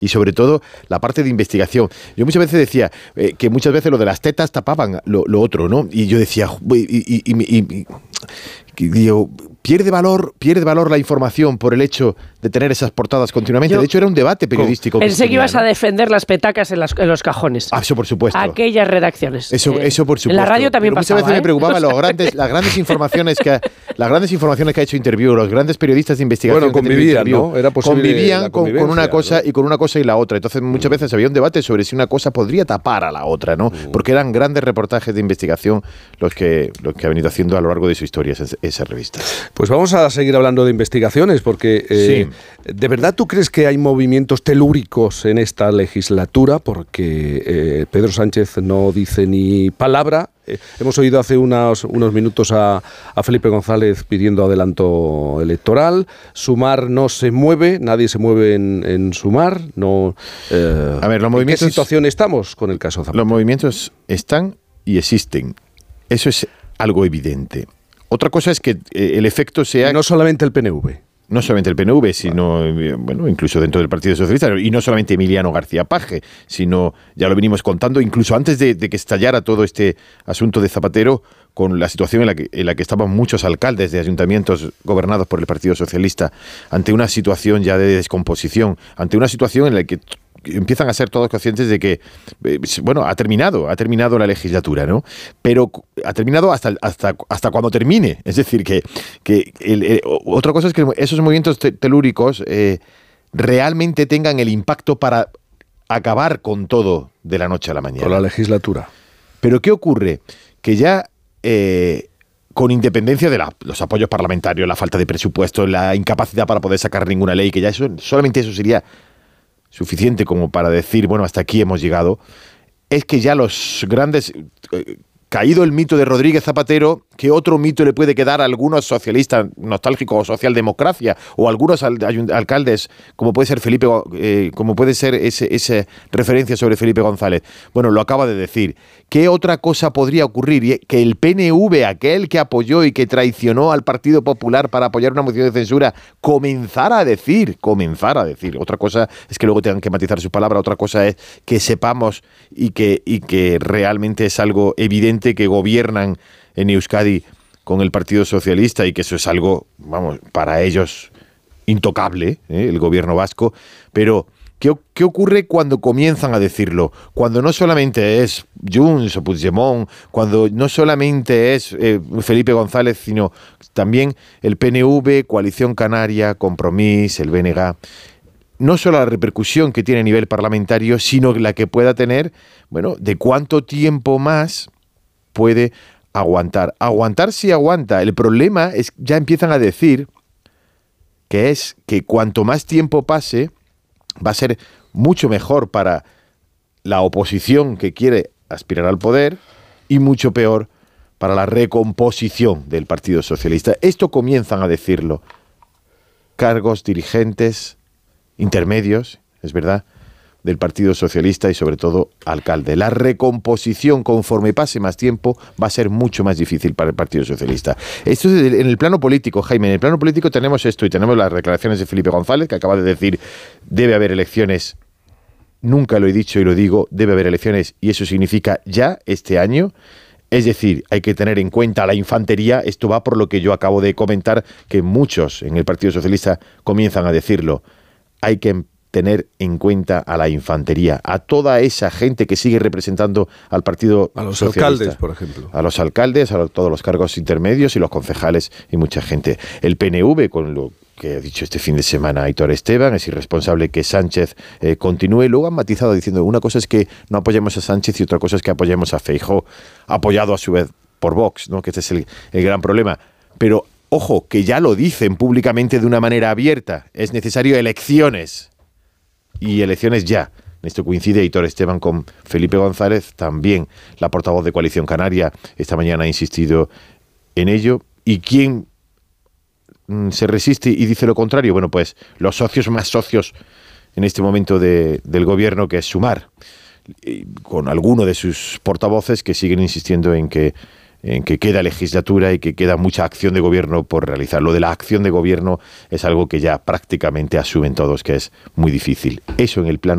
Y sobre todo la parte de investigación. Yo muchas veces decía que muchas veces lo de las tetas tapaban lo otro, ¿no? Y yo decía, digo, pierde valor la información por el hecho de tener esas portadas continuamente. De hecho, era un debate periodístico. Pensé que ibas a defender las petacas en los cajones. Eso por supuesto. Aquellas redacciones. Eso por supuesto. En la radio también pasaba. Muchas veces me preocupaba las grandes informaciones que ha hecho Interview, los grandes periodistas de investigación. Bueno, convivían, ¿no? Era posible convivían con una cosa, ¿no? Y con una cosa y la otra. Entonces muchas veces había un debate sobre si una cosa podría tapar a la otra, ¿no? Porque eran grandes reportajes de investigación los que ha venido haciendo a lo largo de su historia esa revista. Pues vamos a seguir hablando de investigaciones, porque ¿de verdad tú crees que hay movimientos telúricos en esta legislatura? Porque Pedro Sánchez no dice ni palabra. Hemos oído hace unos minutos a Felipe González pidiendo adelanto electoral. Sumar no se mueve, nadie se mueve en Sumar. No, a ver, ¿en qué situación estamos con el caso Zapatero? Los movimientos están y existen. Eso es algo evidente. Otra cosa es que el efecto sea... Y no solamente el PNV. No solamente el PNV, sino, bueno, incluso dentro del Partido Socialista, y no solamente Emiliano García Paje, sino, ya lo venimos contando, incluso antes de que estallara todo este asunto de Zapatero, con la situación en la que estaban muchos alcaldes de ayuntamientos gobernados por el Partido Socialista, ante una situación ya de descomposición, ante una situación en la que empiezan a ser todos conscientes de que, bueno, ha terminado la legislatura, ¿no? Pero ha terminado hasta cuando termine. Es decir, que otra cosa es que esos movimientos telúricos realmente tengan el impacto para acabar con todo de la noche a la mañana. Con la legislatura. Pero ¿qué ocurre? Que ya... con independencia de los apoyos parlamentarios, la falta de presupuesto, la incapacidad para poder sacar ninguna ley, que ya solamente eso sería suficiente como para decir, bueno, hasta aquí hemos llegado, es que ya los grandes... caído el mito de Rodríguez Zapatero, ¿qué otro mito le puede quedar a algunos socialistas nostálgicos o socialdemocracia o algunos alcaldes, como puede ser Felipe, como puede ser esa referencia sobre Felipe González? Bueno, lo acaba de decir. ¿Qué otra cosa podría ocurrir? Que el PNV, aquel que apoyó y que traicionó al Partido Popular para apoyar una moción de censura, comenzara a decir. Otra cosa es que luego tengan que matizar su palabra, otra cosa es que sepamos y que realmente es algo evidente que gobiernan en Euskadi con el Partido Socialista y que eso es algo, vamos, para ellos intocable, el gobierno vasco. Pero ¿qué ocurre cuando comienzan a decirlo? Cuando no solamente es Junts o Puigdemont, cuando no solamente es Felipe González, sino también el PNV, Coalición Canaria, Compromís, el BNG. No solo la repercusión que tiene a nivel parlamentario, sino la que pueda tener, bueno, de cuánto tiempo más puede aguantar. Aguantar sí aguanta. El problema es, ya empiezan a decir que cuanto más tiempo pase, va a ser mucho mejor para la oposición que quiere aspirar al poder y mucho peor para la recomposición del Partido Socialista. Esto comienzan a decirlo cargos, dirigentes, intermedios, es verdad, del Partido Socialista y sobre todo alcalde. La recomposición, conforme pase más tiempo, va a ser mucho más difícil para el Partido Socialista. Esto es en el plano político, Jaime. En el plano político tenemos esto y tenemos las declaraciones de Felipe González, que acaba de decir debe haber elecciones. Nunca lo he dicho y lo digo, debe haber elecciones y eso significa ya este año. Es decir, hay que tener en cuenta a la infantería. Esto va por lo que yo acabo de comentar, que muchos en el Partido Socialista comienzan a decirlo. Hay que tener en cuenta a la infantería, a toda esa gente que sigue representando al Partido a los Socialista. Alcaldes, por ejemplo. A los alcaldes, a todos los cargos intermedios y los concejales y mucha gente. El PNV, con lo que ha dicho este fin de semana Aitor Esteban, es irresponsable que Sánchez continúe. Luego han matizado diciendo, una cosa es que no apoyemos a Sánchez y otra cosa es que apoyemos a Feijóo, apoyado a su vez por Vox, ¿no? Que este es el gran problema. Pero, ojo, que ya lo dicen públicamente de una manera abierta. Es necesario elecciones. Y elecciones ya. En esto coincide Aitor Esteban con Felipe González, también la portavoz de Coalición Canaria esta mañana ha insistido en ello. ¿Y quién se resiste y dice lo contrario? Bueno, pues los socios más socios en este momento del gobierno, que es Sumar, con alguno de sus portavoces que siguen insistiendo en que queda legislatura y que queda mucha acción de gobierno por realizar. Lo de la acción de gobierno es algo que ya prácticamente asumen todos que es muy difícil. Eso en el plano